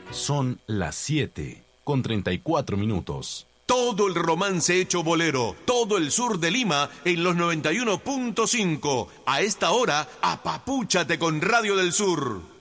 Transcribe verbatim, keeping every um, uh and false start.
Son las siete con treinta y cuatro minutos. Todo el romance hecho bolero, todo el sur de Lima en los noventa y uno punto cinco. A esta hora, apapúchate con Radio del Sur.